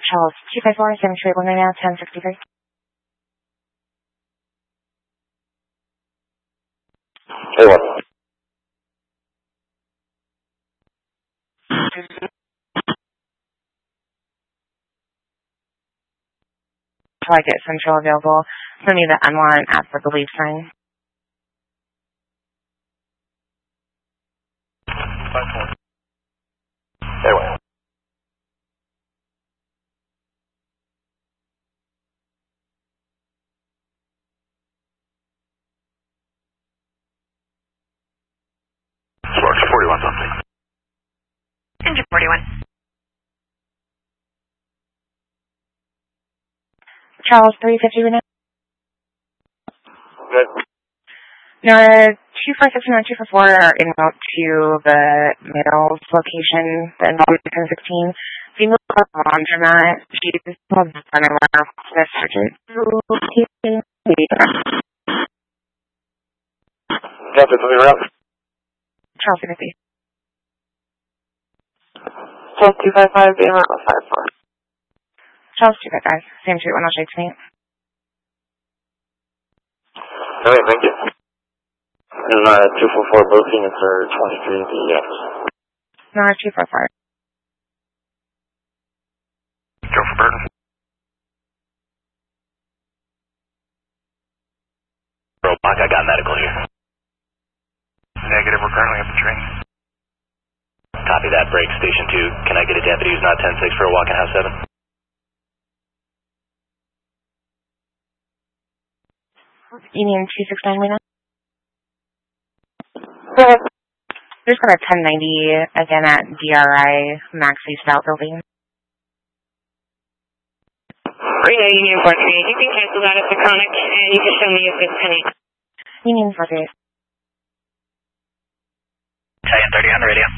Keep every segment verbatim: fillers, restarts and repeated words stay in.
Charles, two five four, seven two eight one right now, ten sixty-three. Hey, what? Until I get Central available, send me the N one app for the leave sign. five four. Hey, what? Sparks forty-one something. Engine forty-one. Charles, three fifty right now. Good. No, two four six and two four four are en route to the Mills location, the involvement ten sixteen. If you move on from that, she just has done a lot of the surgeon. Got this something around? Charles, fifty. Charles two five five, being around five four. Charles, two five five, same street, one oh shake to me. Okay, thank you. And uh, two four four booking is for twenty-three B X. No, two four four. Go for Burton. Roadblock, I got medical here. Negative, we're currently up the train. Copy that, break, station two. Can I get a deputy who's not ten six for a walk in house seven? You mean two six nine right now? Go ahead. There's got a ten ninety again at D R I Maxi Stout building. Relay Union four three. You can cancel that as a chronic, and you can show me if it's pending. Union four three. Italian thirty on the radio.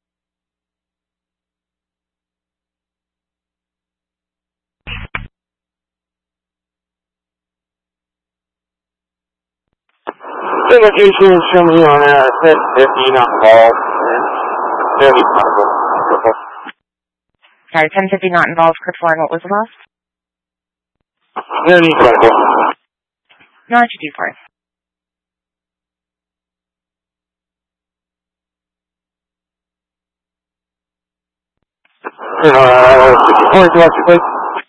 The location is show me on uh, set fifty, not involved. Very possible. Sorry, ten fifty not involved, code four, and what was the last? Very credible. No, I should do four. Uh, fifty-four, do you want to please?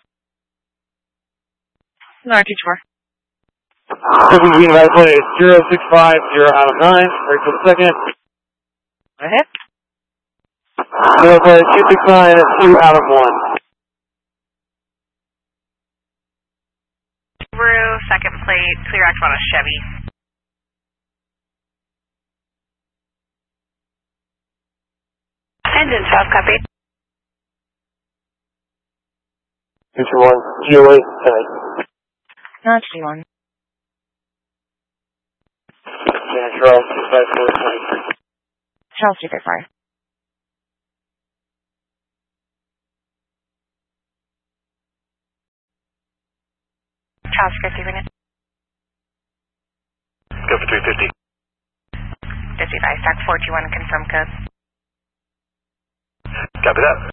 No, I teach four. Booking green right play is zero six five zero out of nine. Wait for the second. Go ahead. Zero play two six nine two out of one. Subaru, second plate, clear act on a Chevy. Engine twelve, copy. Future one, G O eight, ten. No, it's G one. Charles, two five four, twenty-three. Charles, two five four. Charles, fifty minutes. Go for three fifty. fifty-five, stack four two one, confirm code. Copy that.